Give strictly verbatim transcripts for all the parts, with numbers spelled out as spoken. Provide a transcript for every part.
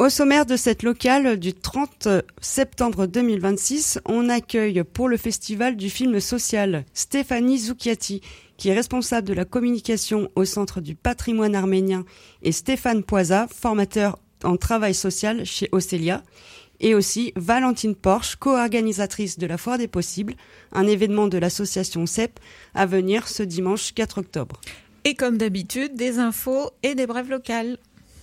Au sommaire de cette locale du trente septembre deux mille vingt-six, on accueille pour le festival du film social Stéphanie Zoukiati, qui est responsable de la communication au Centre du patrimoine arménien, et Stéphane Poisa, formateur en travail social chez Océlia, et aussi Valentine Porche, co-organisatrice de la Foire des Possibles, un événement de l'association C E P à venir ce dimanche quatre octobre. Et comme d'habitude, des infos et des brèves locales.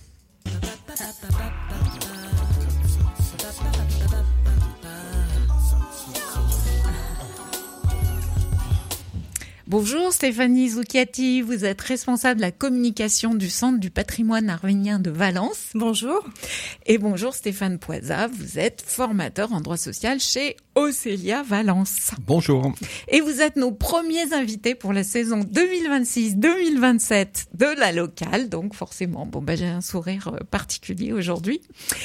Bonjour Stéphanie Zoukiati, vous êtes responsable de la communication du Centre du patrimoine arménien de Valence. Bonjour. Et bonjour Stéphane Poisa, vous êtes formateur en droit social chez Océlia Valence. Bonjour. Et vous êtes nos premiers invités pour la saison deux mille vingt-six deux mille vingt-sept de la locale, donc forcément, bon bah j'ai un sourire particulier aujourd'hui.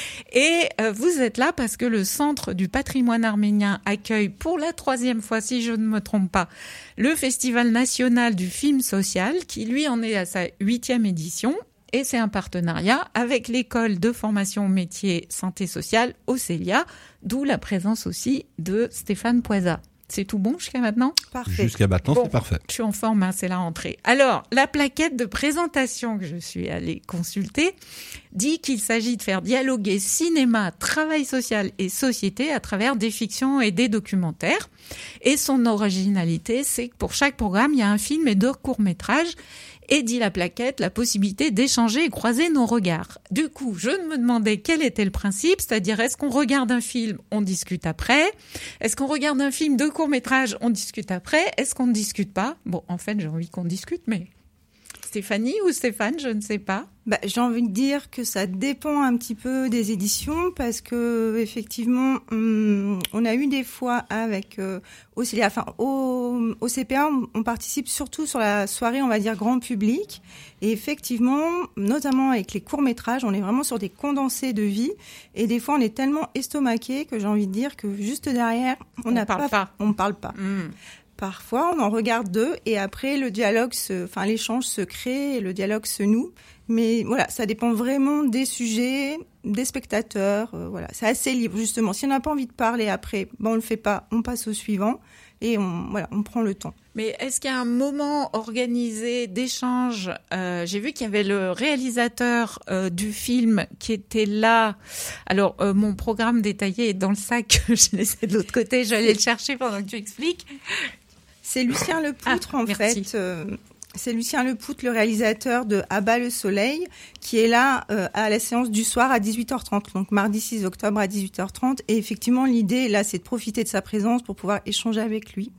Et euh, vous êtes là parce que le Centre du patrimoine arménien accueille pour la troisième fois, si je ne me trompe pas, le Festival national du film social, qui lui en est à sa huitième édition. Et c'est un partenariat avec l'école de formation métier santé sociale Océlia, d'où la présence aussi de Stéphane Poisa. C'est tout bon jusqu'à maintenant ? Parfait. Jusqu'à maintenant, bon, c'est parfait. Je suis en forme, hein, c'est la rentrée. Alors, la plaquette de présentation que je suis allée consulter dit qu'il s'agit de faire dialoguer cinéma, travail social et société à travers des fictions et des documentaires. Et son originalité, c'est que pour chaque programme, il y a un film et deux courts-métrages. Et dit la plaquette, la possibilité d'échanger et croiser nos regards. Du coup, je me demandais quel était le principe, c'est-à-dire est-ce qu'on regarde un film, on discute après ? Est-ce qu'on regarde un film de court-métrage, on discute après ? Est-ce qu'on ne discute pas ? Bon, en fait, j'ai envie qu'on discute, mais Stéphanie ou Stéphane, je ne sais pas. Bah, j'ai envie de dire que ça dépend un petit peu des éditions parce que effectivement, on, on a eu des fois avec euh, aussi, enfin au, au C P A, on, on participe surtout sur la soirée, on va dire grand public, et effectivement, notamment avec les courts métrages, on est vraiment sur des condensés de vie, et des fois on est tellement estomaqué que j'ai envie de dire que juste derrière, on n'a pas, pas, on parle pas. Mmh. Parfois, on en regarde deux et après le dialogue, se, enfin l'échange se crée et le dialogue se noue. Mais voilà, ça dépend vraiment des sujets, des spectateurs. Euh, voilà, c'est assez libre justement. Si on n'a pas envie de parler après, ben on le fait pas, on passe au suivant et on voilà, on prend le temps. Mais est-ce qu'il y a un moment organisé d'échange ? euh, J'ai vu qu'il y avait le réalisateur euh, du film qui était là. Alors, euh, mon programme détaillé est dans le sac. Je laissé de l'autre côté. Je vais aller le chercher pendant que tu expliques. C'est Lucien Lepoutre, ah, en merci. fait. Euh, c'est Lucien Lepoutre, le réalisateur de À bas le soleil, qui est là euh, à la séance du soir à dix-huit heures trente, donc mardi six octobre à dix-huit heures trente. Et effectivement, l'idée, là, c'est de profiter de sa présence pour pouvoir échanger avec lui.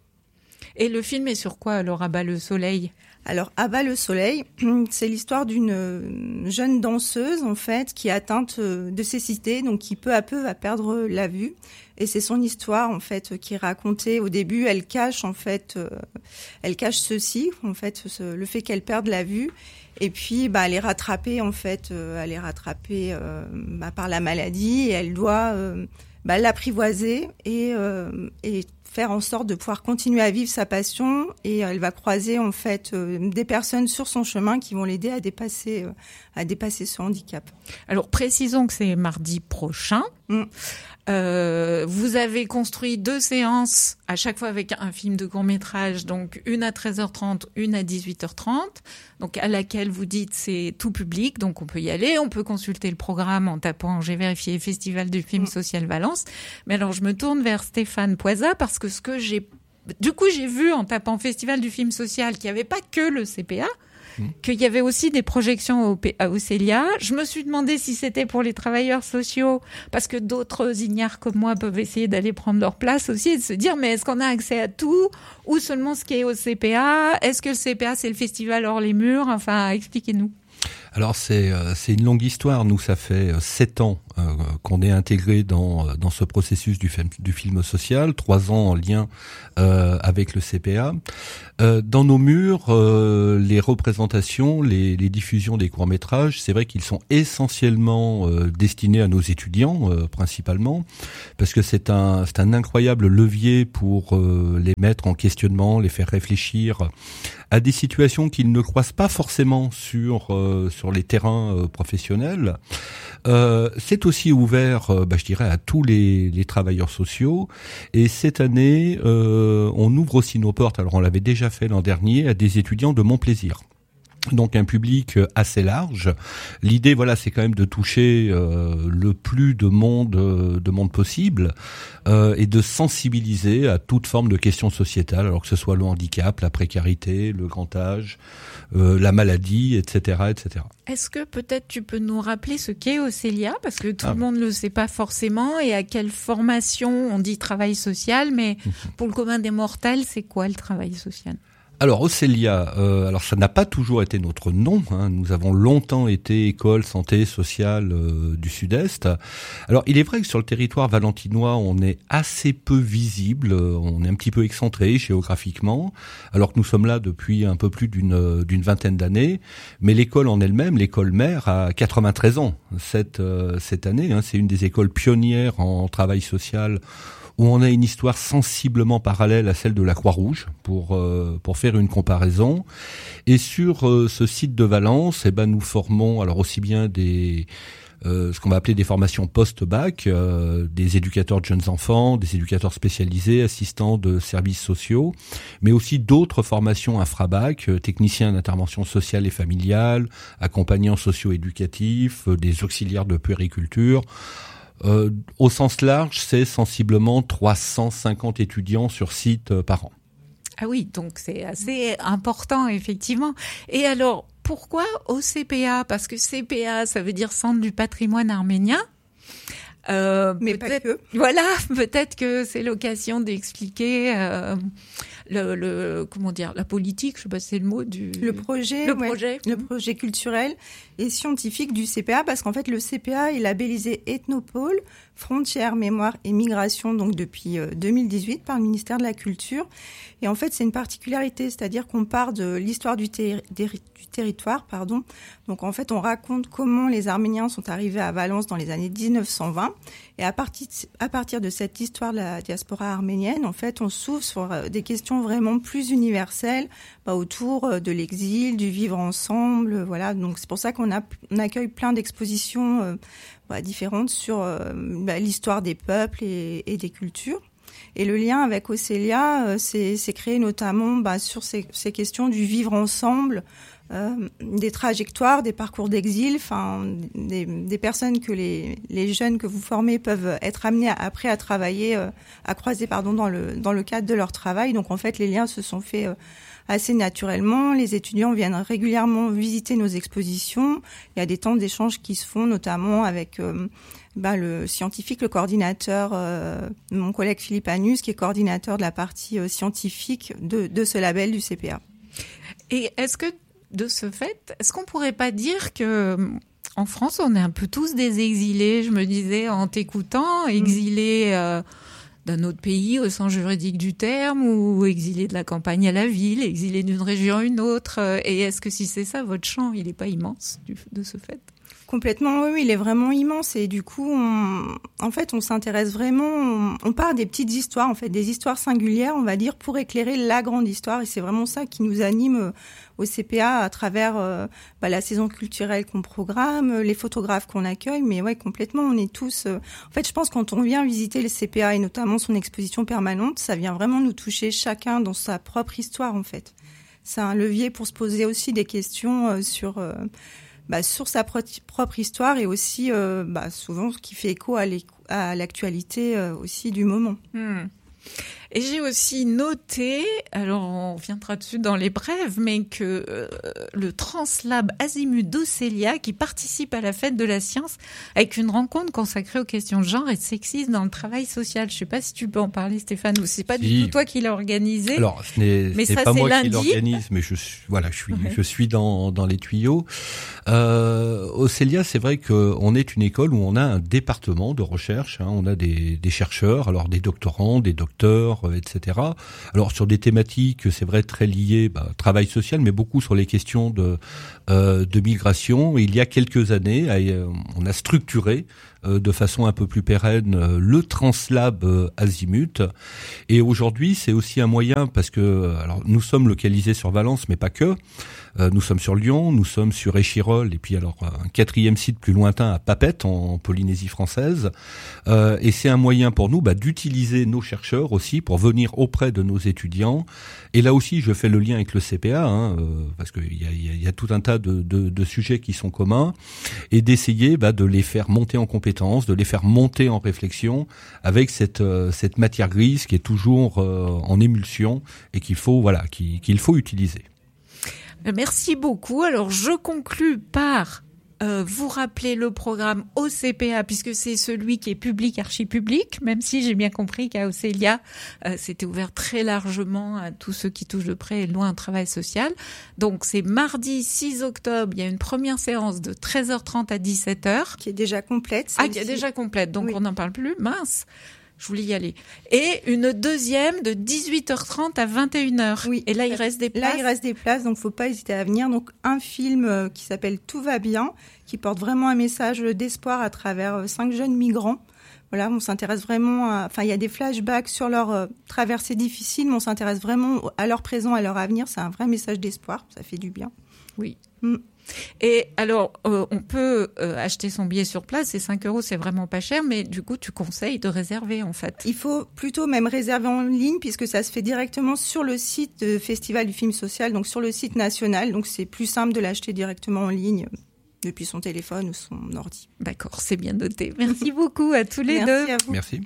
Et le film est sur quoi, alors, À bas le soleil ? Alors, À bas le soleil, c'est l'histoire d'une jeune danseuse, en fait, qui est atteinte de cécité, donc qui peu à peu va perdre la vue. Et c'est son histoire, en fait, qui est racontée. Au début, elle cache, en fait, euh, elle cache ceci, en fait, ce, le fait qu'elle perde la vue. Et puis, bah, elle est rattrapée, en fait, euh, elle est rattrapée euh, bah, par la maladie et elle doit euh, bah, l'apprivoiser et, euh, et faire en sorte de pouvoir continuer à vivre sa passion. Et elle va croiser, en fait, euh, des personnes sur son chemin qui vont l'aider à dépasser, euh, à dépasser ce handicap. Alors, précisons que c'est mardi prochain. Mmh. Euh, vous avez construit deux séances, à chaque fois avec un film de court-métrage, donc une à treize heures trente, une à dix-huit heures trente, donc à laquelle vous dites c'est tout public, donc on peut y aller, on peut consulter le programme en tapant, j'ai vérifié, Festival du film social Valence. Mais alors je me tourne vers Stéphane Poisa parce que ce que j'ai, du coup j'ai vu en tapant Festival du film social qu'il n'y avait pas que le C P A, qu'il y avait aussi des projections au P- à Océlia. Je me suis demandé si c'était pour les travailleurs sociaux, parce que d'autres ignares comme moi peuvent essayer d'aller prendre leur place aussi et de se dire, mais est-ce qu'on a accès à tout ou seulement ce qui est au C P A ? Est-ce que le C P A, c'est le festival hors les murs ? Enfin, expliquez-nous. Alors c'est euh, c'est une longue histoire. Nous, ça fait euh, sept ans euh, qu'on est intégré dans dans ce processus du film du film social, trois ans en lien euh, avec le C P A. Euh, dans nos murs, euh, les représentations, les, les diffusions des courts métrages, c'est vrai qu'ils sont essentiellement euh, destinés à nos étudiants euh, principalement, parce que c'est un c'est un incroyable levier pour euh, les mettre en questionnement, les faire réfléchir à des situations qu'ils ne croisent pas forcément sur euh, sur les terrains euh, professionnels. Euh, c'est aussi ouvert, euh, bah, je dirais, à tous les, les travailleurs sociaux. Et cette année, euh, on ouvre aussi nos portes. Alors, on l'avait déjà fait l'an dernier à des étudiants de Montplaisir. Donc un public assez large. L'idée, voilà, c'est quand même de toucher euh, le plus de monde, euh, de monde possible, euh, et de sensibiliser à toute forme de questions sociétales, alors que ce soit le handicap, la précarité, le grand âge, euh, la maladie, et cetera, et cetera. Est-ce que peut-être tu peux nous rappeler ce qu'est Océlia, parce que tout ah. le monde ne le sait pas forcément, et à quelle formation on dit travail social, mais pour le commun des mortels, c'est quoi le travail social ? Alors Océlia, euh, alors ça n'a pas toujours été notre nom, hein. Nous avons longtemps été école santé sociale euh, du Sud-Est. Alors il est vrai que sur le territoire valentinois, on est assez peu visible, on est un petit peu excentré géographiquement, alors que nous sommes là depuis un peu plus d'une d'une vingtaine d'années. Mais l'école en elle-même, l'école mère, a quatre-vingt-treize ans cette euh, cette année. Hein. C'est une des écoles pionnières en travail social, où on a une histoire sensiblement parallèle à celle de la Croix-Rouge, pour euh, pour faire une comparaison. Et sur euh, ce site de Valence, eh ben nous formons alors aussi bien des euh, ce qu'on va appeler des formations post-bac, euh, des éducateurs de jeunes enfants, des éducateurs spécialisés, assistants de services sociaux, mais aussi d'autres formations infra-bac, euh, techniciens d'intervention sociale et familiale, accompagnants socio-éducatifs, euh, des auxiliaires de puériculture. Euh, au sens large, c'est sensiblement trois cent cinquante étudiants sur site euh, par an. Ah oui, donc c'est assez important, effectivement. Et alors, pourquoi au C P A ? Parce que C P A, ça veut dire Centre du patrimoine arménien. Euh, Mais pas que. Voilà, peut-être que c'est l'occasion d'expliquer euh, le, le comment dire la politique, je sais pas si c'est le mot du le projet, le ouais, projet, le projet culturel et scientifique du C P A, parce qu'en fait le C P A est labellisé Ethnopôle, Frontières, Mémoire et Migration, donc depuis euh, deux mille dix-huit par le ministère de la Culture. Et en fait c'est une particularité, c'est-à-dire qu'on part de l'histoire du, terri- du territoire, pardon. Donc en fait on raconte comment les Arméniens sont arrivés à Valence dans les années dix-neuf cent vingt. Et à partir, à partir de cette histoire de la diaspora arménienne, en fait, on s'ouvre sur des questions vraiment plus universelles, bah, autour de l'exil, du vivre ensemble, voilà. Donc c'est pour ça qu'on a, on accueille plein d'expositions euh, bah, différentes sur euh, bah, l'histoire des peuples et, et des cultures. Et le lien avec Océlia, euh, c'est, c'est créé notamment bah, sur ces, ces questions du vivre ensemble, Euh, des trajectoires, des parcours d'exil, enfin des, des personnes que les, les jeunes que vous formez peuvent être amenés à, après à travailler, euh, à croiser pardon dans le dans le cadre de leur travail. Donc en fait les liens se sont faits euh, assez naturellement. Les étudiants viennent régulièrement visiter nos expositions. Il y a des temps d'échange qui se font notamment avec euh, bah, le scientifique, le coordinateur, euh, mon collègue Philippe Anus, qui est coordinateur de la partie euh, scientifique de, de ce label du C P A. Et est-ce que de ce fait, est-ce qu'on pourrait pas dire que en France, on est un peu tous des exilés ? Je me disais en t'écoutant, exilés euh, d'un autre pays au sens juridique du terme, ou exilés de la campagne à la ville, exilés d'une région à une autre. Et est-ce que si c'est ça, votre champ, il n'est pas immense du, de ce fait ? Complètement, oui, il est vraiment immense et du coup, on, en fait, on s'intéresse vraiment, on, on part des petites histoires, en fait, des histoires singulières, on va dire, pour éclairer la grande histoire, et c'est vraiment ça qui nous anime au C P A à travers euh, bah, la saison culturelle qu'on programme, les photographes qu'on accueille, mais ouais, complètement, on est tous. Euh, en fait, je pense quand on vient visiter le C P A et notamment son exposition permanente, ça vient vraiment nous toucher chacun dans sa propre histoire, en fait. C'est un levier pour se poser aussi des questions euh, sur. Euh, Bah, sur sa pro- propre histoire et aussi euh, bah, souvent ce qui fait écho à, à l'actualité euh, aussi du moment. Hmm. Et j'ai aussi noté, alors on reviendra dessus dans les brèves, mais que euh, le Translab Azimut d'Océlia qui participe à la fête de la science avec une rencontre consacrée aux questions de genre et de sexisme dans le travail social. Je sais pas si tu peux en parler, Stéphane, ou c'est pas si. du tout toi qui l'as organisé. Alors ce n'est, mais ce n'est ça, pas c'est moi lundi. qui l'organise, mais je suis voilà, je suis Ouais. je suis dans dans les tuyaux. Euh, Océlia, c'est vrai que on est une école où on a un département de recherche. Hein, on a des des chercheurs, alors des doctorants, des docteurs, et cetera. Alors sur des thématiques, c'est vrai, très liées, bah, travail social, mais beaucoup sur les questions de euh, de migration. Et il y a quelques années, on a structuré euh, de façon un peu plus pérenne euh, le Translab euh, Azimut. Et aujourd'hui, c'est aussi un moyen parce que alors nous sommes localisés sur Valence, mais pas que. Euh, nous sommes sur Lyon, nous sommes sur Échirolles et puis alors un quatrième site plus lointain à Papeete en, en Polynésie française. Euh, et c'est un moyen pour nous bah, d'utiliser nos chercheurs aussi pour venir auprès de nos étudiants. Et là aussi, je fais le lien avec le C P A, hein, euh, parce qu'il y a, y, a, y a tout un tas de, de, de sujets qui sont communs, et d'essayer bah, de les faire monter en compétences, de les faire monter en réflexion avec cette, euh, cette matière grise qui est toujours euh, en émulsion et qu'il faut, voilà, qu'il, qu'il faut utiliser. Merci beaucoup. Alors, je conclus par euh, vous rappeler le programme O C P A, puisque c'est celui qui est public, archi-public, même si j'ai bien compris qu'à Océlia, euh, c'était ouvert très largement à tous ceux qui touchent de près et de loin un travail social. Donc, c'est mardi six octobre, il y a une première séance de treize heures trente à dix-sept heures. Qui est déjà complète. Ah, qui est déjà complète, donc oui. On n'en parle plus, mince. Je voulais y aller. Et une deuxième de dix-huit heures trente à vingt et une heures. Oui. Et là, il reste des places. Là, il reste des places, donc faut pas hésiter à venir. Donc, un film qui s'appelle Tout va bien, qui porte vraiment un message d'espoir à travers cinq jeunes migrants. Voilà, on s'intéresse vraiment à, enfin, il y a des flashbacks sur leur euh, traversée difficile, mais on s'intéresse vraiment à leur présent, à leur avenir. C'est un vrai message d'espoir. Ça fait du bien. Oui. Mm. Et alors, euh, on peut euh, acheter son billet sur place, c'est cinq euros, c'est vraiment pas cher, mais du coup, tu conseilles de réserver, en fait. Il faut plutôt même réserver en ligne, puisque ça se fait directement sur le site du Festival du film social, donc sur le site national. Donc, c'est plus simple de l'acheter directement en ligne depuis son téléphone ou son ordi. D'accord, c'est bien noté. Merci beaucoup à tous les Merci deux. à vous. Merci.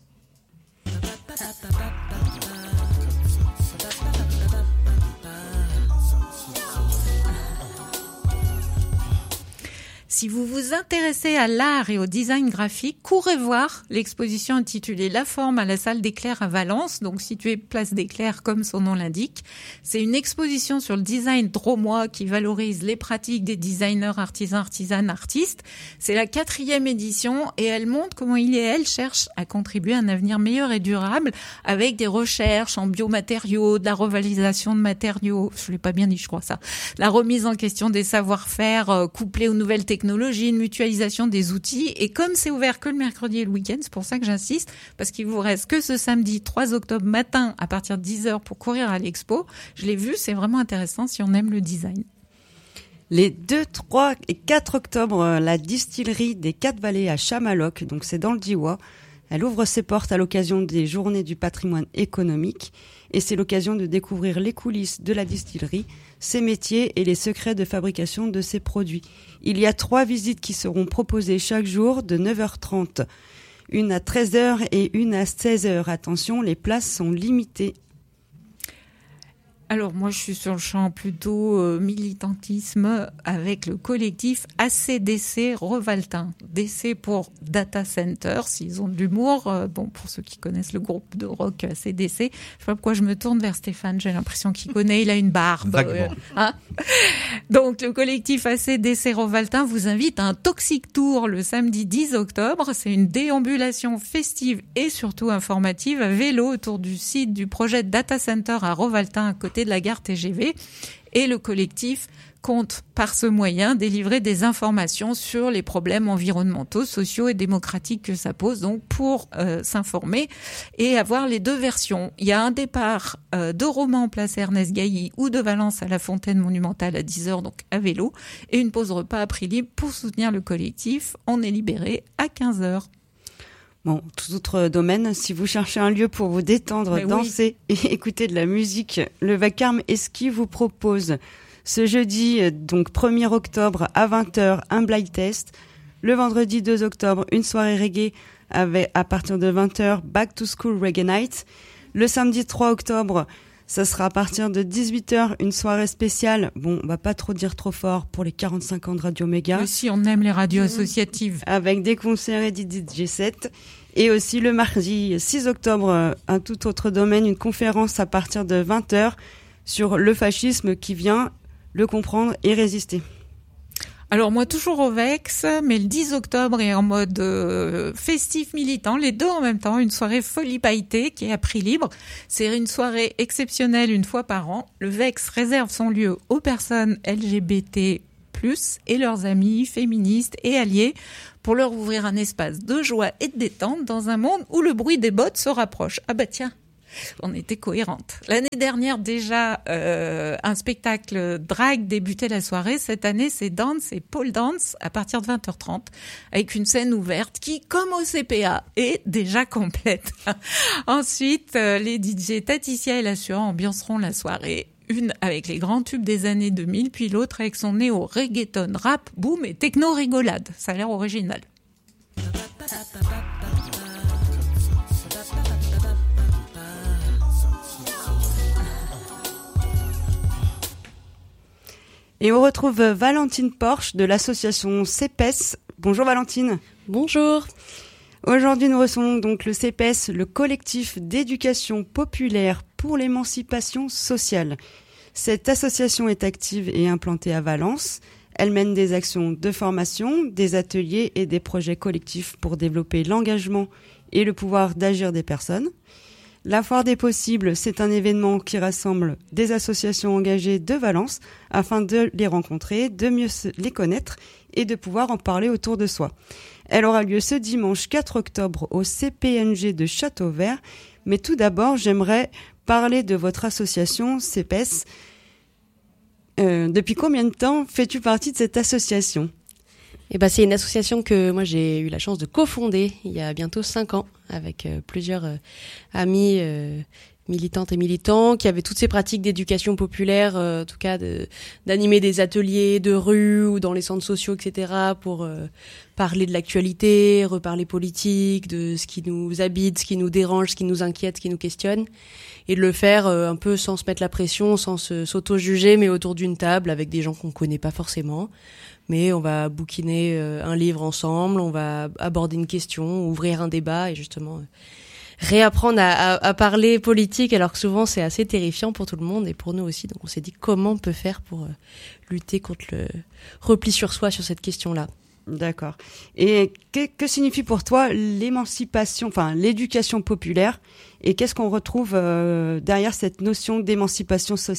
Si vous vous intéressez à l'art et au design graphique, courez voir l'exposition intitulée La forme à la salle des Clercs à Valence, donc située place des Clercs comme son nom l'indique. C'est une exposition sur le design drômois qui valorise les pratiques des designers, artisans, artisanes, artistes. C'est la quatrième édition et elle montre comment il et elle cherchent à contribuer à un avenir meilleur et durable avec des recherches en biomatériaux, de la revalorisation de matériaux, je l'ai pas bien dit je crois ça, la remise en question des savoir-faire euh, couplés aux nouvelles technologies, une mutualisation des outils. Et comme c'est ouvert que le mercredi et le week-end, c'est pour ça que j'insiste, parce qu'il vous reste que ce samedi trois octobre matin à partir de dix heures pour courir à l'expo. Je l'ai vu, c'est vraiment intéressant si on aime le design. Les deux, trois et quatre octobre, la distillerie des Quatre Vallées à Chamaloc, donc c'est dans le Diois. Elle ouvre ses portes à l'occasion des Journées du patrimoine économique et c'est l'occasion de découvrir les coulisses de la distillerie, ses métiers et les secrets de fabrication de ses produits. Il y a trois visites qui seront proposées chaque jour de neuf heures trente, une à treize heures et une à seize heures. Attention, les places sont limitées. Alors moi je suis sur le champ plutôt euh, militantisme avec le collectif A C D C Rovaltin. D C pour Data Center, s'ils ont de l'humour. Euh, bon, pour ceux qui connaissent le groupe de rock A C D C, je sais pas pourquoi je me tourne vers Stéphane, j'ai l'impression qu'il connaît, il a une barbe. Euh, hein Donc le collectif A C D C Rovaltin vous invite à un Toxic Tour le samedi dix octobre. C'est une déambulation festive et surtout informative à vélo autour du site du projet Data Center à Rovaltin à côté de la gare T G V et le collectif compte par ce moyen délivrer des informations sur les problèmes environnementaux, sociaux et démocratiques que ça pose, donc pour euh, s'informer et avoir les deux versions. Il y a un départ euh, de Romans place Ernest Gailly ou de Valence à la Fontaine Monumentale à dix heures, donc à vélo, et une pause repas à prix libre pour soutenir le collectif. On est libéré à quinze heures. Bon, tout autre domaine, si vous cherchez un lieu pour vous détendre, Mais danser oui. et écouter de la musique, le Vacarme Esqui vous propose ce jeudi, donc premier octobre à vingt heures, un blind test. Le vendredi deux octobre, une soirée reggae avec, à partir de vingt heures, Back to School Reggae Night. Le samedi trois octobre, ça sera à partir de dix-huit heures, une soirée spéciale. Bon, on va pas trop dire trop fort pour les quarante-cinq ans de Radio Méga. Mais si on aime les radios associatives. Avec des concerts et des D J sets. Et aussi le mardi six octobre, un tout autre domaine, une conférence à partir de vingt heures sur le fascisme qui vient le comprendre et résister. Alors moi toujours au Vex, mais le dix octobre est en mode euh, festif militant, les deux en même temps, une soirée folie pailletée qui est à prix libre. C'est une soirée exceptionnelle une fois par an. Le Vex réserve son lieu aux personnes L G B T plus et leurs amis féministes et alliés pour leur ouvrir un espace de joie et de détente dans un monde où le bruit des bottes se rapproche. Ah bah tiens, on était cohérentes. L'année dernière déjà, euh, un spectacle drag débutait la soirée. Cette année, c'est Dance et Pole Dance à partir de vingt heures trente avec une scène ouverte qui, comme au C P A, est déjà complète. Ensuite, euh, les D J Taticia et La Sueur ambianceront la soirée. Une avec les grands tubes des années deux mille, puis l'autre avec son néo reggaeton, rap, boom et techno rigolade. Ça a l'air original. Et on retrouve Valentine Porche de l'association C P E S. Bonjour Valentine. Bonjour. Aujourd'hui, nous recevons donc le C P E S, le collectif d'éducation populaire pour l'émancipation sociale. Cette association est active et implantée à Valence. Elle mène des actions de formation, des ateliers et des projets collectifs pour développer l'engagement et le pouvoir d'agir des personnes. La Foire des Possibles, c'est un événement qui rassemble des associations engagées de Valence afin de les rencontrer, de mieux les connaître et de pouvoir en parler autour de soi. Elle aura lieu ce dimanche quatre octobre au C P N G de Châteauvert. Mais tout d'abord, j'aimerais parler de votre association C P E S. Euh, depuis combien de temps fais-tu partie de cette association ? Eh ben, c'est une association que moi j'ai eu la chance de cofonder il y a bientôt cinq ans avec euh, plusieurs euh, amis euh, militantes et militants qui avaient toutes ces pratiques d'éducation populaire, euh, en tout cas de, d'animer des ateliers de rue ou dans les centres sociaux, et cetera pour euh, parler de l'actualité, reparler politique, de ce qui nous habite, ce qui nous dérange, ce qui nous inquiète, ce qui nous questionne. Et de le faire euh, un peu sans se mettre la pression, sans se, s'auto-juger, mais autour d'une table avec des gens qu'on connaît pas forcément. Mais on va bouquiner euh, un livre ensemble, on va aborder une question, ouvrir un débat et justement euh, réapprendre à, à, à parler politique, alors que souvent c'est assez terrifiant pour tout le monde et pour nous aussi. Donc on s'est dit comment on peut faire pour euh, lutter contre le repli sur soi sur cette question-là. D'accord. Et que, que signifie pour toi l'émancipation, enfin l'éducation populaire, et qu'est-ce qu'on retrouve euh, derrière cette notion d'émancipation sociale ?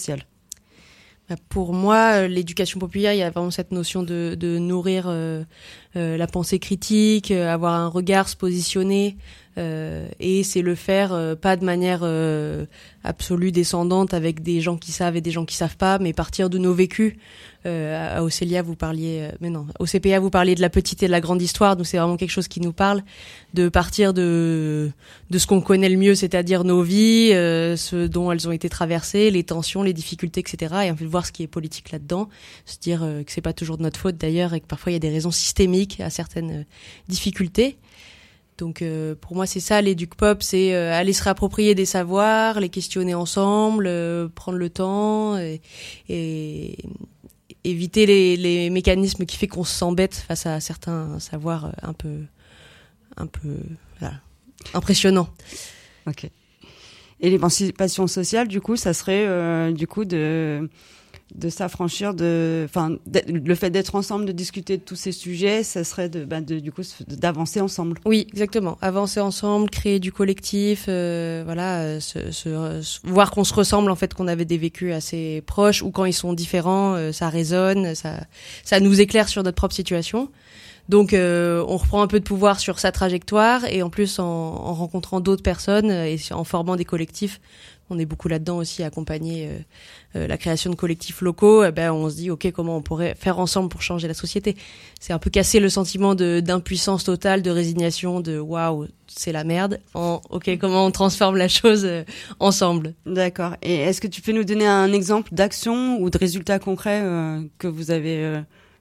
Pour moi, l'éducation populaire, il y a vraiment cette notion de, de nourrir euh, euh, la pensée critique, euh, avoir un regard, se positionner, euh, et c'est le faire euh, pas de manière euh, absolue, descendante, avec des gens qui savent et des gens qui savent pas, mais partir de nos vécus. Euh, à Océlia, vous parliez, euh, mais non, au C P A, vous parliez de la petite et de la grande histoire, donc c'est vraiment quelque chose qui nous parle, de partir de de ce qu'on connaît le mieux, c'est-à-dire nos vies, euh, ce dont elles ont été traversées, les tensions, les difficultés, et cetera. Et en fait, voir ce qui est politique là-dedans, se dire euh, que c'est pas toujours de notre faute d'ailleurs, et que parfois il y a des raisons systémiques à certaines euh, difficultés. Donc euh, pour moi c'est ça l'éduc-pop, c'est euh, aller se réapproprier des savoirs, les questionner ensemble, euh, prendre le temps et, et éviter les, les mécanismes qui fait qu'on se sent bête face à certains savoirs un peu, un peu voilà, impressionnants. Ok. Et l'émancipation sociale, du coup, ça serait euh, du coup de de s'affranchir de, enfin, le fait d'être ensemble, de discuter de tous ces sujets, ça serait de, bah, de du coup, d'avancer ensemble. Oui, exactement. Avancer ensemble, créer du collectif, euh, voilà, euh, se, se, se, voir qu'on se ressemble en fait, qu'on avait des vécus assez proches ou quand ils sont différents, euh, ça résonne, ça, ça nous éclaire sur notre propre situation. Donc, euh, on reprend un peu de pouvoir sur sa trajectoire et en plus en, en rencontrant d'autres personnes et en formant des collectifs. On est beaucoup là-dedans aussi, accompagner euh, euh, la création de collectifs locaux. Eh ben, on se dit, ok, comment on pourrait faire ensemble pour changer la société ? C'est un peu casser le sentiment de d'impuissance totale, de résignation, de waouh, c'est la merde. En ok, comment on transforme la chose euh, ensemble ? D'accord. Et est-ce que tu peux nous donner un exemple d'action ou de résultat concret euh, que vous avez euh, mené ?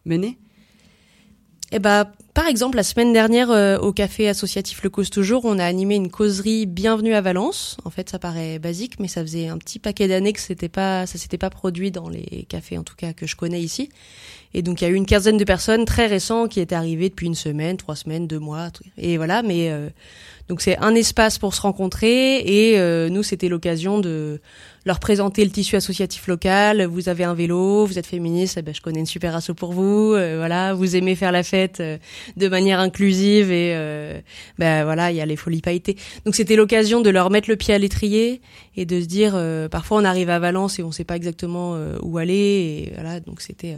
Eh ben, par exemple, la semaine dernière, euh, au café associatif Le Cause Toujours, on a animé une causerie Bienvenue à Valence. En fait, ça paraît basique, mais ça faisait un petit paquet d'années que c'était pas, ça s'était pas produit dans les cafés, en tout cas, que je connais ici. Et donc, il y a eu une quinzaine de personnes très récentes qui étaient arrivées depuis une semaine, trois semaines, deux mois, et voilà. Mais euh, donc, c'est un espace pour se rencontrer, et euh, nous, c'était l'occasion de leur présenter le tissu associatif local. Vous avez un vélo, vous êtes féministe, eh ben, je connais une super asso pour vous. Euh, voilà, vous aimez faire la fête euh, de manière inclusive, et euh, ben voilà, il y a les folies pailletées. Donc, c'était l'occasion de leur mettre le pied à l'étrier et de se dire, euh, parfois, on arrive à Valence et on sait pas exactement euh, où aller, et voilà. Donc, c'était euh,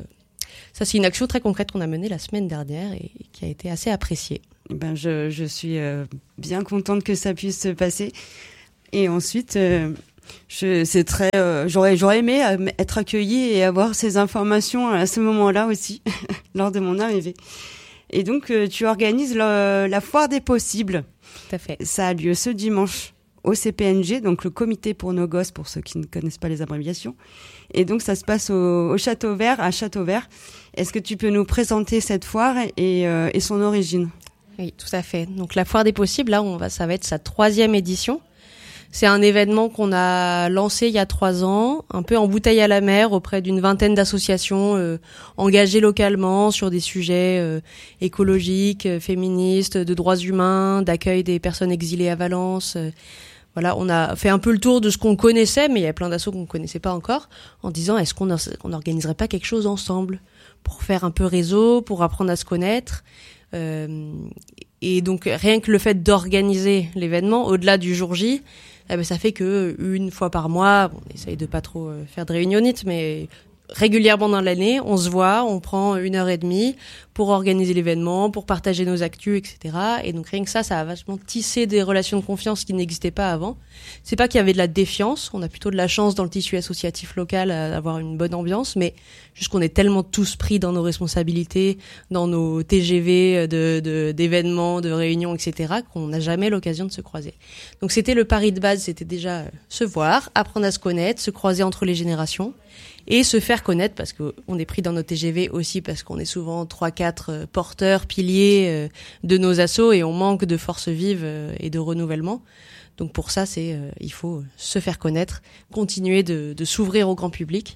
ça, c'est une action très concrète qu'on a menée la semaine dernière et qui a été assez appréciée. Ben, je, je suis euh, bien contente que ça puisse se passer. Et ensuite, euh, je, c'est très, euh, j'aurais, j'aurais aimé être accueillie et avoir ces informations à ce moment-là aussi, lors de mon arrivée. Et donc, euh, tu organises le, la foire des possibles. Tout à fait. Ça a lieu ce dimanche au C P N G, donc le comité pour nos gosses, pour ceux qui ne connaissent pas les abréviations. Et donc, ça se passe au, au Château Vert, à Château Vert. Est-ce que tu peux nous présenter cette foire et, euh, et son origine ? Oui, tout à fait. Donc, la foire des possibles, là, on va, ça va être sa troisième édition. C'est un événement qu'on a lancé il y a trois ans, un peu en bouteille à la mer auprès d'une vingtaine d'associations euh, engagées localement sur des sujets euh, écologiques, euh, féministes, de droits humains, d'accueil des personnes exilées à Valence. Euh, voilà, on a fait un peu le tour de ce qu'on connaissait, mais il y a plein d'assos qu'on ne connaissait pas encore, en disant est-ce qu'on n'organiserait pas quelque chose ensemble pour faire un peu réseau, pour apprendre à se connaître. Euh, et donc rien que le fait d'organiser l'événement, au-delà du jour J, eh ben, ça fait que une fois par mois, bon, on essaye de pas trop euh, faire de réunionites, mais régulièrement dans l'année, on se voit, on prend une heure et demie pour organiser l'événement, pour partager nos actus, et cetera. Et donc rien que ça, ça a vachement tissé des relations de confiance qui n'existaient pas avant. C'est pas qu'il y avait de la défiance, on a plutôt de la chance dans le tissu associatif local d'avoir une bonne ambiance, mais juste qu'on est tellement tous pris dans nos responsabilités, dans nos T G V de, de, d'événements, de réunions, et cetera, qu'on n'a jamais l'occasion de se croiser. Donc c'était le pari de base, c'était déjà se voir, apprendre à se connaître, se croiser entre les générations, et se faire connaître parce qu'on est pris dans nos T G V aussi parce qu'on est souvent trois quatre porteurs, piliers de nos assos et on manque de force vive et de renouvellement. Donc pour ça, c'est euh, il faut se faire connaître, continuer de, de s'ouvrir au grand public.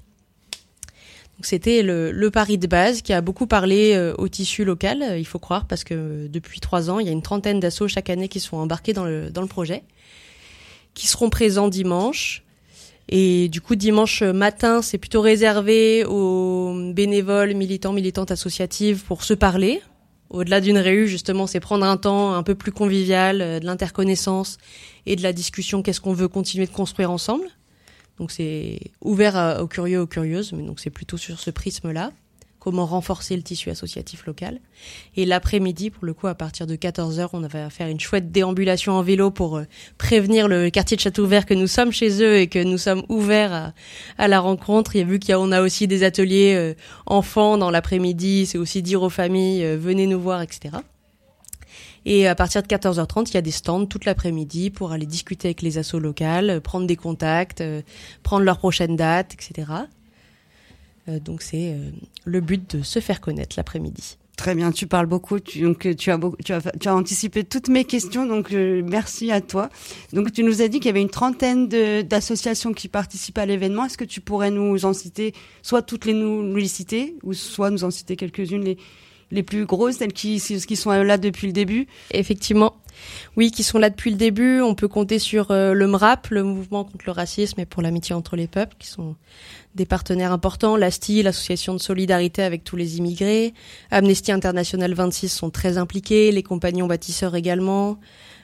Donc c'était le, le pari de base qui a beaucoup parlé euh, au tissu local, euh, il faut croire, parce que euh, depuis trois ans, il y a une trentaine d'assos chaque année qui sont embarqués dans le, dans le projet, qui seront présents dimanche. Et du coup, dimanche matin, c'est plutôt réservé aux bénévoles, militants, militantes associatives pour se parler. Au-delà d'une réu, justement, c'est prendre un temps un peu plus convivial, euh, de l'interconnaissance et de la discussion, qu'est-ce qu'on veut continuer de construire ensemble. Donc c'est ouvert à, aux curieux, aux curieuses, mais donc c'est plutôt sur ce prisme-là. Comment renforcer le tissu associatif local. Et l'après-midi, pour le coup, à partir de quatorze heures, on va faire une chouette déambulation en vélo pour euh, prévenir le quartier de Château Vert que nous sommes chez eux et que nous sommes ouverts à, à la rencontre. Il y a vu qu'il y a, on a aussi des ateliers euh, enfants dans l'après-midi, c'est aussi dire aux familles, euh, venez nous voir, et cetera. Et à partir de quatorze heures trente, il y a des stands toute l'après-midi pour aller discuter avec les assos locales, euh, prendre des contacts, euh, prendre leurs prochaines dates, et cetera. Euh, donc c'est euh, le but de se faire connaître l'après-midi. Très bien, tu parles beaucoup, tu, donc tu as, beaucoup, tu as tu as anticipé toutes mes questions, donc euh, merci à toi. Donc tu nous as dit qu'il y avait une trentaine de, d'associations qui participent à l'événement. Est-ce que tu pourrais nous en citer, soit toutes les nous, nous les citer, ou soit nous en citer quelques-unes, les, les plus grosses, celles qui, qui sont là depuis le début? Effectivement. Oui, qui sont là depuis le début. On peut compter sur euh, le M R A P, le Mouvement contre le racisme et pour l'amitié entre les peuples, qui sont des partenaires importants. L'A S T I, l'association de solidarité avec tous les immigrés. Amnesty International vingt-six sont très impliqués. Les compagnons bâtisseurs également.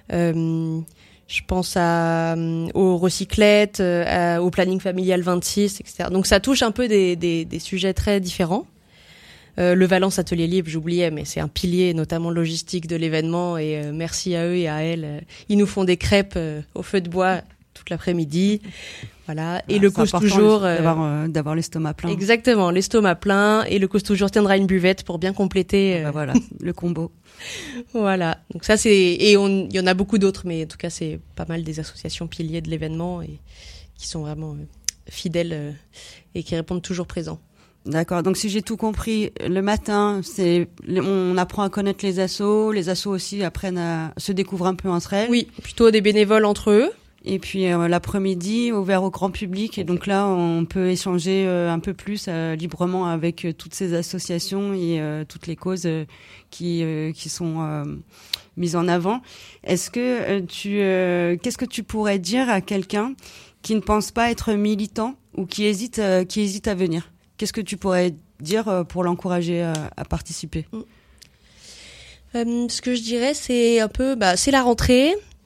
Euh, je pense à, aux recyclettes, euh, au planning familial vingt-six, et cetera. Donc ça touche un peu des, des, des sujets très différents. Euh, le Valence Atelier Libre, j'oubliais, mais c'est un pilier notamment logistique de l'événement et euh, merci à eux et à elles. Euh, ils nous font des crêpes euh, au feu de bois toute l'après-midi. Voilà. Et ah, le cause toujours euh, d'avoir, euh, d'avoir l'estomac plein. Exactement, l'estomac plein et le cause toujours tiendra une buvette pour bien compléter. Euh... Ah bah voilà, le combo. Voilà. Donc ça c'est et on il y en a beaucoup d'autres, mais en tout cas c'est pas mal des associations piliers de l'événement et qui sont vraiment euh, fidèles euh, et qui répondent toujours présents. D'accord. Donc, si j'ai tout compris, le matin, c'est, on apprend à connaître les assos. Les assos aussi apprennent à se découvrir un peu entre elles. Oui, plutôt des bénévoles entre eux. Et puis, euh, l'après-midi, ouvert au grand public. Et donc là, on peut échanger euh, un peu plus euh, librement avec euh, toutes ces associations et euh, toutes les causes euh, qui euh, qui sont euh, mises en avant. Est-ce que euh, tu, euh, qu'est-ce que tu pourrais dire à quelqu'un qui ne pense pas être militant ou qui hésite, euh, qui hésite à venir? Qu'est-ce que tu pourrais dire pour l'encourager à, à participer? euh, Ce que je dirais, c'est un peu, bah, c'est la rentrée.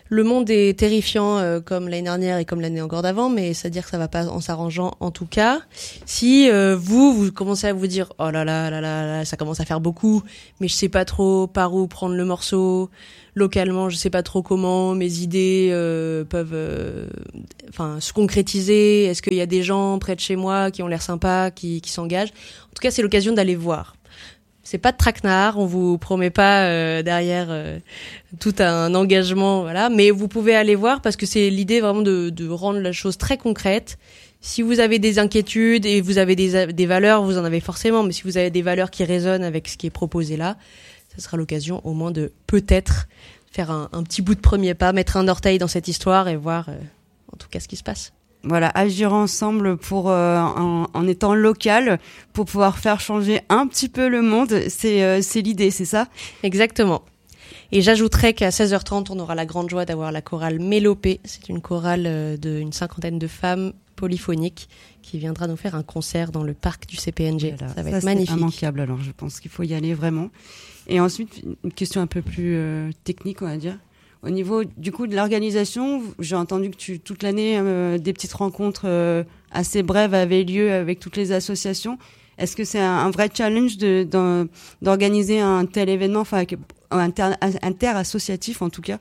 Le monde est terrifiant euh, comme l'année dernière et comme l'année encore d'avant, mais c'est-à-dire que ça va pas en s'arrangeant en tout cas. Si euh, vous, vous commencez à vous dire « Oh là là, là là là, ça commence à faire beaucoup, mais je sais pas trop par où prendre le morceau, localement je sais pas trop comment, mes idées euh, peuvent euh, enfin se concrétiser, est-ce qu'il y a des gens près de chez moi qui ont l'air sympas, qui, qui s'engagent ?» En tout cas, c'est l'occasion d'aller voir. C'est pas de traquenard, on vous promet pas euh, derrière euh, tout un engagement, voilà. Mais vous pouvez aller voir parce que c'est l'idée vraiment de, de rendre la chose très concrète. Si vous avez des inquiétudes et vous avez des, des valeurs, vous en avez forcément. Mais si vous avez des valeurs qui résonnent avec ce qui est proposé là, ça sera l'occasion au moins de peut-être faire un, un petit bout de premier pas, mettre un orteil dans cette histoire et voir euh, en tout cas ce qui se passe. Voilà, agir ensemble pour euh, en, en étant local pour pouvoir faire changer un petit peu le monde, c'est euh, c'est l'idée, c'est ça ? Exactement. Et j'ajouterais qu'à seize heures trente, on aura la grande joie d'avoir la chorale Mélopée. C'est une chorale d'une cinquantaine de femmes polyphoniques qui viendra nous faire un concert dans le parc du C P N G. Voilà, ça va ça, être magnifique. C'est immanquable, alors je pense qu'il faut y aller vraiment. Et ensuite, une question un peu plus euh, technique, on va dire. Au niveau du coup de l'organisation, j'ai entendu que tu, toute l'année, euh, des petites rencontres euh, assez brèves avaient lieu avec toutes les associations. Est-ce que c'est un, un vrai challenge de, d'un, d'organiser un tel événement, enfin inter, inter-associatif en tout cas ?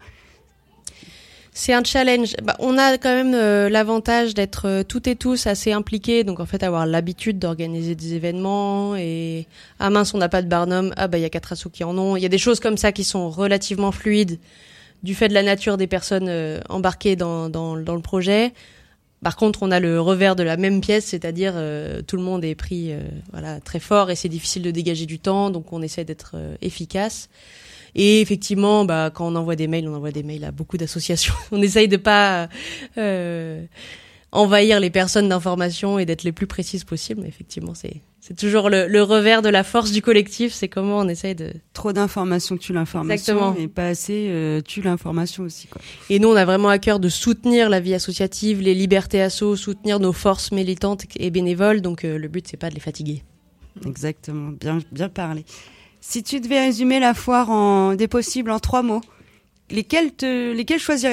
C'est un challenge. Bah, on a quand même euh, l'avantage d'être euh, toutes et tous assez impliqués, donc en fait avoir l'habitude d'organiser des événements et ah mince, on n'a pas de Barnum, ah bah il y a quatre assos qui en ont. Il y a des choses comme ça qui sont relativement fluides du fait de la nature des personnes euh, embarquées dans, dans, dans le projet. Par contre, on a le revers de la même pièce, c'est-à-dire euh, tout le monde est pris euh, voilà, très fort et c'est difficile de dégager du temps, donc on essaie d'être euh, efficace. Et effectivement, bah, quand on envoie des mails, on envoie des mails à beaucoup d'associations. On essaye de pas euh, envahir les personnes d'information et d'être les plus précises possible. Mais effectivement, c'est c'est toujours le, le revers de la force du collectif. C'est comment on essaye de... Trop d'informations tue l'information. Exactement. Et pas assez euh, tue l'information aussi, quoi. Et nous, on a vraiment à cœur de soutenir la vie associative, les libertés asso, soutenir nos forces militantes et bénévoles. Donc euh, le but, c'est pas de les fatiguer. Exactement, bien, bien parlé. Si tu devais résumer la foire en des possibles en trois mots, lesquels, te, lesquels choisirais-tu ?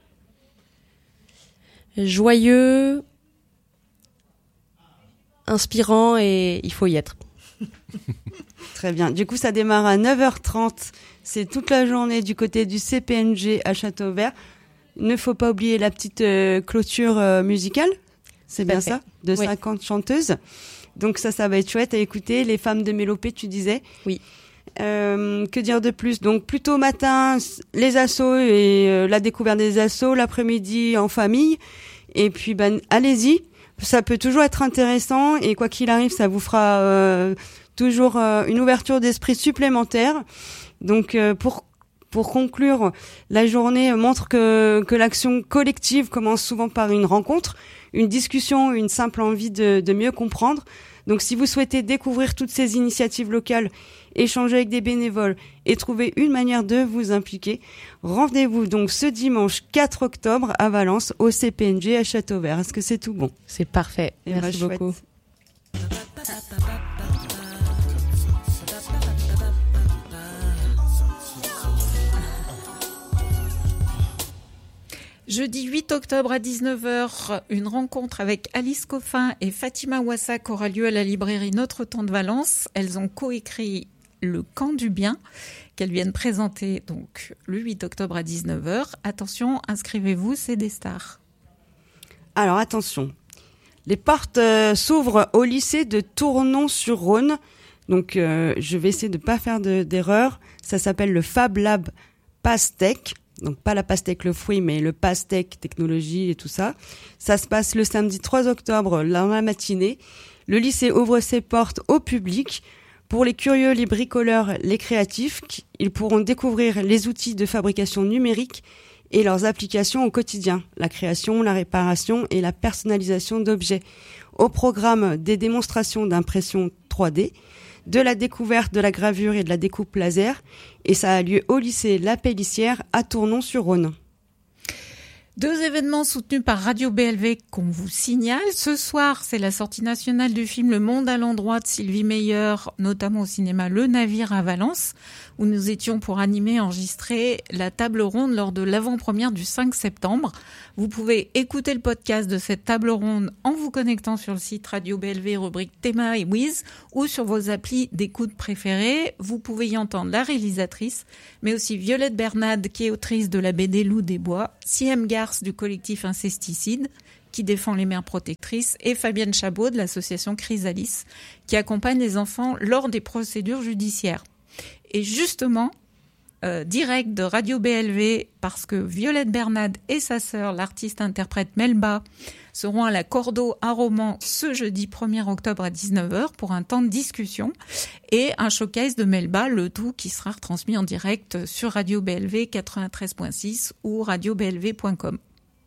Joyeux, inspirant et il faut y être. Très bien. Du coup, ça démarre à neuf heures trente. C'est toute la journée du côté du C P N G à Châteauvert. Il ne faut pas oublier la petite euh, clôture euh, musicale. C'est bien ça ? De oui. cinquante chanteuses. Donc ça, ça va être chouette à écouter. Les femmes de Mélopée, tu disais. Oui. Euh, que dire de plus ? Donc plutôt matin, les assos et euh, la découverte des assos, l'après-midi en famille. Et puis, ben, allez-y. Ça peut toujours être intéressant et quoi qu'il arrive, ça vous fera euh, toujours euh, une ouverture d'esprit supplémentaire. Donc euh, pour pour conclure, la journée montre que que l'action collective commence souvent par une rencontre, une discussion, une simple envie de, de mieux comprendre. Donc si vous souhaitez découvrir toutes ces initiatives locales, échanger avec des bénévoles et trouver une manière de vous impliquer, rendez-vous donc ce dimanche quatre octobre à Valence au C P N G à Châteauvert. Est-ce que c'est tout bon ? C'est parfait. Et Merci bah, beaucoup. Jeudi huit octobre à dix-neuf heures, une rencontre avec Alice Coffin et Fatima Wassak aura lieu à la librairie Notre Temps de Valence. Elles ont coécrit Le Camp du Bien, qu'elles viennent présenter donc le huit octobre à dix-neuf heures. Attention, inscrivez-vous, c'est des stars. Alors attention, les portes euh, s'ouvrent au lycée de Tournon-sur-Rhône. Donc euh, je vais essayer de pas faire de, d'erreur. Ça s'appelle le Fab Lab Pastèque. Donc pas la pastèque le fruit, mais le pastèque technologie et tout ça. Ça se passe le samedi trois octobre dans la matinée. Le lycée ouvre ses portes au public. Pour les curieux, les bricoleurs, les créatifs, ils pourront découvrir les outils de fabrication numérique et leurs applications au quotidien, la création, la réparation et la personnalisation d'objets. Au programme des démonstrations d'impression trois D, de la découverte de la gravure et de la découpe laser, et ça a lieu au lycée La Pellissière à Tournon-sur-Rhône. Deux événements soutenus par Radio B L V qu'on vous signale. Ce soir, c'est la sortie nationale du film Le Monde à l'endroit de Sylvie Meyer, notamment au cinéma Le Navire à Valence, où nous étions pour animer et enregistrer la table ronde lors de l'avant-première du cinq septembre. Vous pouvez écouter le podcast de cette table ronde en vous connectant sur le site Radio B L V, rubrique Théma et Wiz, ou sur vos applis d'écoute préférées. Vous pouvez y entendre la réalisatrice, mais aussi Violette Bernade, qui est autrice de la B D Loup des Bois, Siem Garce du collectif Incesticide, qui défend les mères protectrices, et Fabienne Chabot de l'association Chrysalis, qui accompagne les enfants lors des procédures judiciaires. Et justement, euh, direct de Radio B L V, parce que Violette Bernade et sa sœur, l'artiste-interprète Melba, seront à la Cordo à Romans ce jeudi premier octobre à dix-neuf heures pour un temps de discussion et un showcase de Melba, le tout qui sera retransmis en direct sur Radio B L V quatre-vingt-treize point six ou radio b l v point com.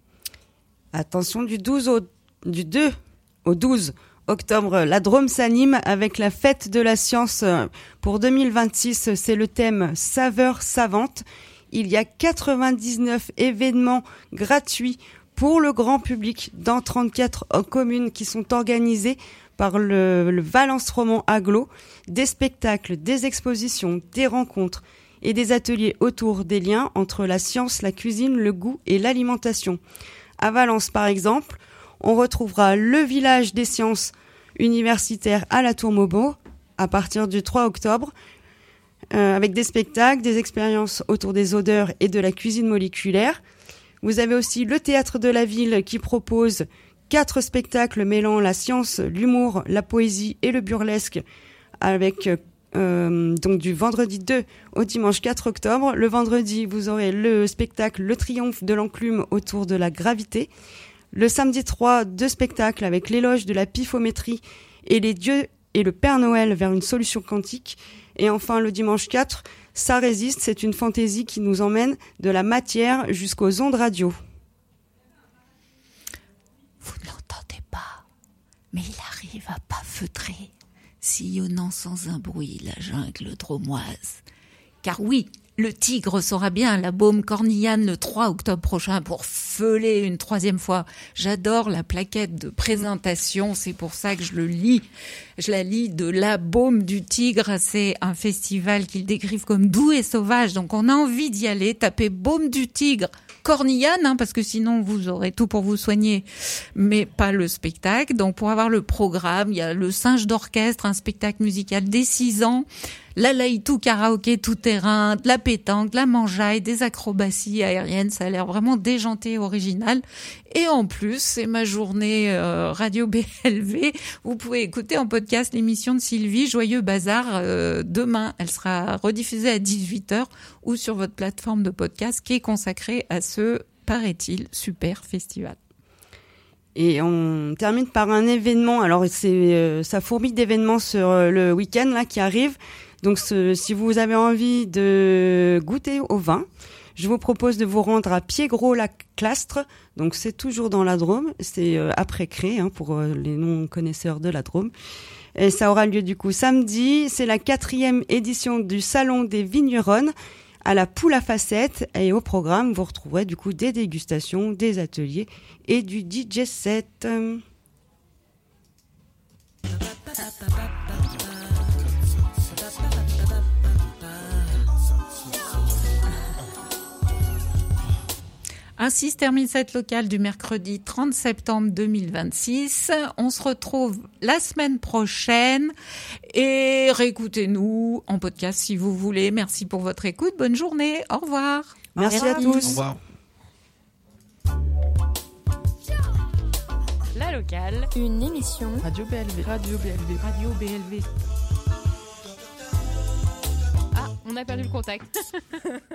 Attention, du douze au, du deux au douze octobre, la Drôme s'anime avec la fête de la science. Pour deux mille vingt-six, c'est le thème Saveurs savantes. Il y a quatre-vingt-dix-neuf événements gratuits pour le grand public dans trente-quatre communes qui sont organisées par le, le Valence Roman Agglo, des spectacles, des expositions, des rencontres et des ateliers autour des liens entre la science, la cuisine, le goût et l'alimentation. À Valence, par exemple, on retrouvera le village des sciences universitaires à la Tour Maubourg à partir du trois octobre, euh, avec des spectacles, des expériences autour des odeurs et de la cuisine moléculaire. Vous avez aussi le Théâtre de la Ville qui propose quatre spectacles mêlant la science, l'humour, la poésie et le burlesque, avec euh, donc du vendredi deux au dimanche quatre octobre. Le vendredi, vous aurez le spectacle Le Triomphe de l'enclume autour de la gravité. Le samedi trois, deux spectacles avec l'éloge de la pifométrie et les dieux et le Père Noël vers une solution quantique. Et enfin, le dimanche quatre, Ça résiste, c'est une fantaisie qui nous emmène de la matière jusqu'aux ondes radio. Vous ne l'entendez pas, mais il arrive à pas feutrer, sillonnant sans un bruit la jungle dromoise. Car oui, le tigre sera bien la baume Cornillane le trois octobre prochain pour feuler une troisième fois. J'adore la plaquette de présentation, c'est pour ça que je le lis. Je la lis de La Baume du Tigre. C'est un festival qu'ils décrivent comme doux et sauvage. Donc on a envie d'y aller. Tapez Baume du Tigre, Cornillane, hein, parce que sinon vous aurez tout pour vous soigner, mais pas le spectacle. Donc pour avoir le programme, il y a le Singe d'orchestre, un spectacle musical dès six ans. La laïtou karaoké tout terrain, de la pétanque, de la mangeaille, des acrobaties aériennes, ça a l'air vraiment déjanté et original. Et en plus, c'est ma journée euh, Radio B L V. Vous pouvez écouter en podcast l'émission de Sylvie, Joyeux Bazar, euh, demain. Elle sera rediffusée à dix-huit heures ou sur votre plateforme de podcast qui est consacrée à ce, paraît-il, super festival. Et on termine par un événement. Alors, c'est euh, ça fourmille d'événements sur euh, le week-end là qui arrive. Donc, ce, si vous avez envie de goûter au vin, je vous propose de vous rendre à Piégros-Laclastre. Donc, c'est toujours dans la Drôme. C'est euh, après Cré, hein, pour euh, les non-connaisseurs de la Drôme. Et ça aura lieu du coup samedi. C'est la quatrième édition du Salon des Vigneronnes à la Poule à Facettes. Et au programme, vous retrouverez du coup des dégustations, des ateliers et du D J set. Ainsi se termine cette locale du mercredi trente septembre deux mille vingt-six. On se retrouve la semaine prochaine et réécoutez-nous en podcast si vous voulez. Merci pour votre écoute. Bonne journée. Au revoir. Merci à tous. Au revoir. La locale, une émission Radio B L V. Radio B L V. Radio B L V. Ah, on a perdu le contact.